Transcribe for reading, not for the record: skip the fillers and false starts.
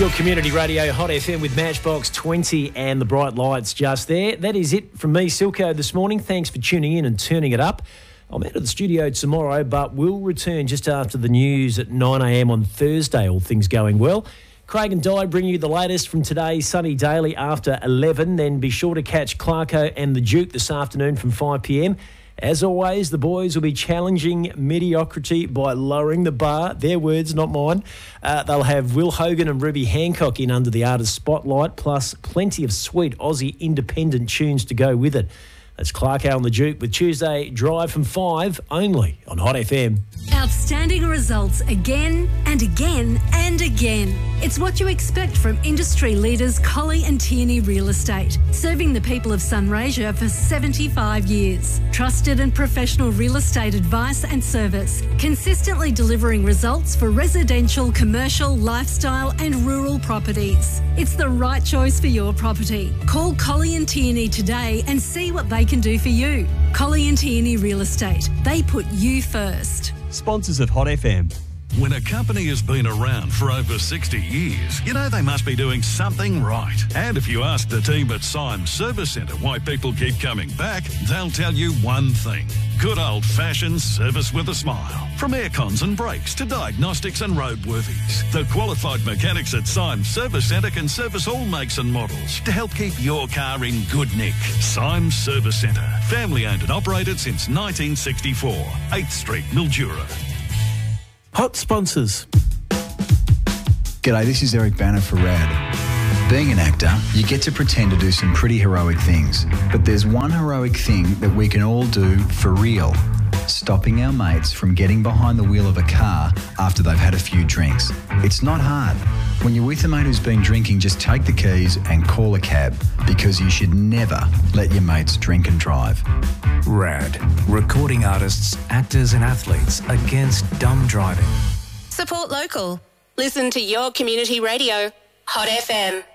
Your community radio, Hot FM with Matchbox 20 and the bright lights just there. That is it from me, Silko, this morning. Thanks for tuning in and turning it up. I'm out of the studio tomorrow, but we'll return just after the news at 9 a.m. on Thursday, all things going well. Craig and Di bring you the latest from today's Sunny Daily after 11. Then be sure to catch Clarko and the Duke this afternoon from 5 p.m. As always, the boys will be challenging mediocrity by lowering the bar. Their words, not mine. They'll have Will Hogan and Ruby Hancock in under the artist spotlight, plus plenty of sweet Aussie independent tunes to go with it. That's Clarko and the Duke with Tuesday Drive from 5 only on Hot FM. Outstanding results again and again and again. It's what you expect from industry leaders Collie and Tierney Real Estate, serving the people of Sunraysia for 75 years. Trusted and professional real estate advice and service, consistently delivering results for residential, commercial, lifestyle and rural properties. It's the right choice for your property. Call Collie and Tierney today and see what they can do for you. Collie and Tierney Real Estate. They put you first. Sponsors of Hot FM. When a company has been around for over 60 years, you know they must be doing something right. And if you ask the team at Symes Service Centre why people keep coming back, they'll tell you one thing. Good old-fashioned service with a smile. From aircons and brakes to diagnostics and roadworthies, the qualified mechanics at Symes Service Centre can service all makes and models to help keep your car in good nick. Symes Service Centre. Family-owned and operated since 1964. 8th Street, Mildura. Hot sponsors. G'day, this is Eric Banner for RAD. Being an actor, you get to pretend to do some pretty heroic things. But there's one heroic thing that we can all do for real. Stopping our mates from getting behind the wheel of a car after they've had a few drinks. It's not hard. When you're with a mate who's been drinking, just take the keys and call a cab, because you should never let your mates drink and drive. RAD. Recording artists, actors and athletes against dumb driving. Support local. Listen to your community radio, Hot FM.